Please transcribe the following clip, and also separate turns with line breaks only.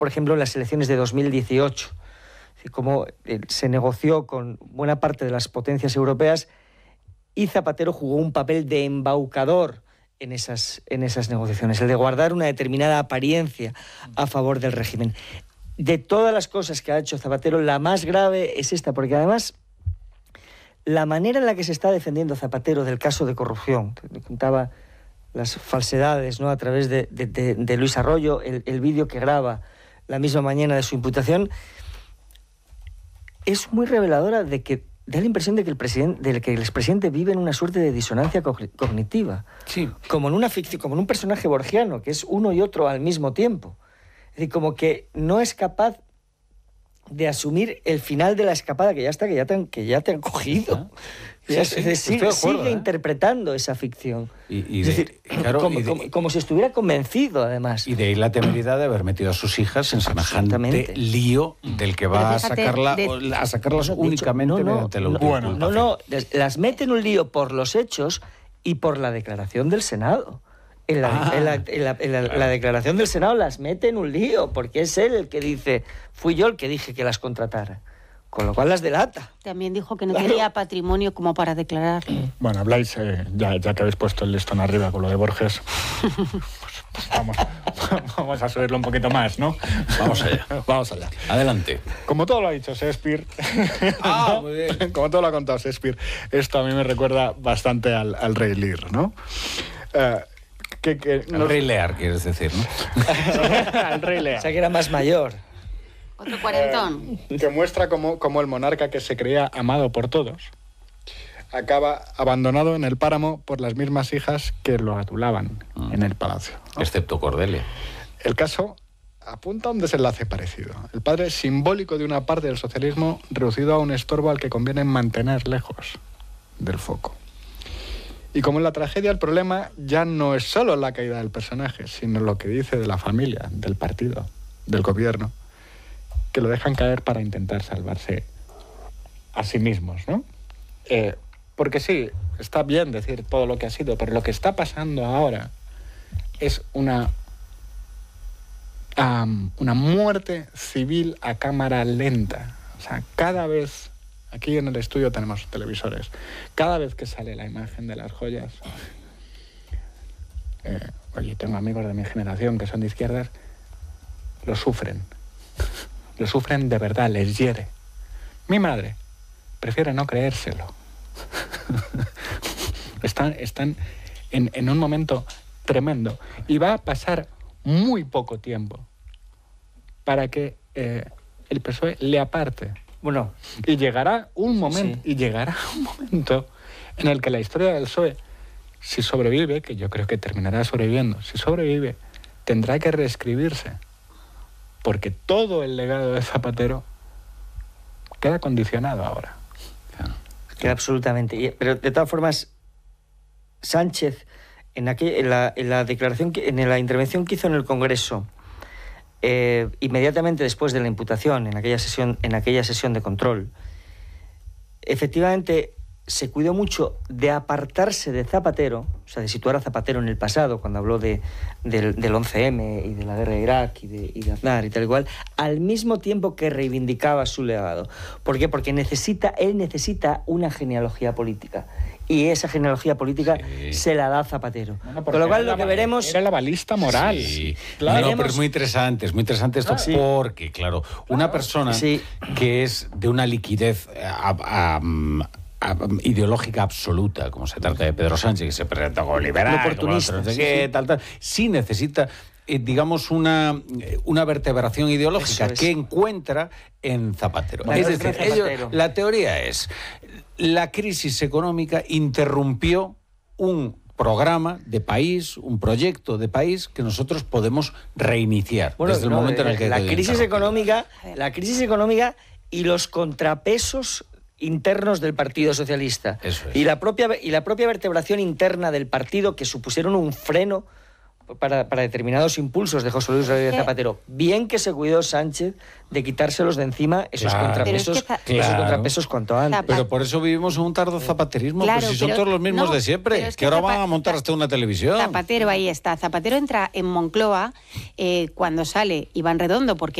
por ejemplo, en las elecciones de 2018, cómo se negoció con buena parte de las potencias europeas y Zapatero jugó un papel de embaucador en esas negociaciones, el de guardar una determinada apariencia a favor del régimen. De todas las cosas que ha hecho Zapatero, la más grave es esta, porque además la manera en la que se está defendiendo Zapatero del caso de corrupción, te contaba las falsedades, ¿no?, a través de Luis Arroyo, el vídeo que graba la misma mañana de su imputación, es muy reveladora de que da la impresión de que el expresidente vive en una suerte de disonancia cognitiva.
Sí.
Como en una ficción, como en un personaje borgiano, que es uno y otro al mismo tiempo. Es decir, como que no es capaz de asumir el final de la escapada, que ya te han cogido. Sigue interpretando esa ficción.
Es
decir, como si estuviera convencido, además.
Y de ahí la temeridad de haber metido a sus hijas en semejante lío del que va a sacarlas únicamente mediante el autoinculpación.
No, las mete en un lío por los hechos y por la declaración del Senado. En la declaración del Senado las mete en un lío, porque es él el que dice, fui yo el que dije que las contratara. Con lo cual las delata.
También dijo que no tenía patrimonio como para declarar.
Bueno, habláis, ya que habéis puesto el listón arriba con lo de Borges, pues vamos a subirlo un poquito más, ¿no?
Vamos allá.
Vamos allá.
Adelante.
Como todo lo ha dicho Shakespeare,
¿no? Muy bien.
Como todo lo ha contado Shakespeare, esto a mí me recuerda bastante al Rey Lear, ¿no?
Al Rey Lear, quieres decir, ¿no?
Al Rey Lear.
O sea, que era más mayor.
Otro cuarentón.
Que muestra cómo el monarca que se creía amado por todos acaba abandonado en el páramo por las mismas hijas que lo adulaban en el palacio, ¿no?
Excepto Cordelia.
El caso apunta a un desenlace parecido. El padre simbólico de una parte del socialismo reducido a un estorbo al que conviene mantener lejos del foco. Y como en la tragedia, el problema ya no es solo la caída del personaje, sino lo que dice de la familia, del partido, del gobierno, que lo dejan caer para intentar salvarse a sí mismos, ¿no? Porque sí, está bien decir todo lo que ha sido, pero lo que está pasando ahora es una muerte civil a cámara lenta. O sea, cada vez, aquí en el estudio tenemos televisores, cada vez que sale la imagen de las joyas, oye, tengo amigos de mi generación que son de izquierdas, lo sufren. Lo sufren de verdad, les hiere. Mi madre prefiere no creérselo. Están en un momento tremendo. Y va a pasar muy poco tiempo para que el PSOE le aparte.
Bueno,
y llegará un momento en el que la historia del PSOE, si sobrevive, que yo creo que terminará sobreviviendo, si sobrevive, tendrá que reescribirse. Porque todo el legado de Zapatero queda condicionado ahora.
Queda absolutamente. Pero de todas formas, Sánchez, en la declaración, en la intervención que hizo en el Congreso, inmediatamente después de la imputación, en aquella sesión de control, efectivamente se cuidó mucho de apartarse de Zapatero, o sea, de situar a Zapatero en el pasado, cuando habló del 11M y de la guerra de Irak y de Aznar y tal igual, al mismo tiempo que reivindicaba su legado. ¿Por qué? Porque él necesita una genealogía política. Y esa genealogía política se la da Zapatero.
Bueno,
con lo cual lo que veremos...
Era la balista moral.
Sí.
Claro.
No, pero es muy interesante esto porque, claro, una persona que es de una liquidez ideológica absoluta, como se trata de Pedro Sánchez, que se presenta como liberal,
oportunista,
como tal, sí necesita, digamos, una vertebración ideológica que encuentra en Zapatero. Es decir, la teoría es, la crisis económica interrumpió un programa de país, un proyecto de país que nosotros podemos reiniciar desde el momento en el que...
La crisis económica y los contrapesos internos del Partido Socialista.
Eso es.
Y la propia vertebración interna del partido, que supusieron un freno para determinados impulsos de José Luis Rodríguez Zapatero. Bien que se cuidó Sánchez de quitárselos de encima esos contrapesos cuanto antes.
Pero por eso vivimos en un tardo zapaterismo, pues si son todos los mismos de siempre, que ahora van a montar hasta una televisión.
Zapatero, ahí está. Zapatero entra en Moncloa cuando sale Iván Redondo, porque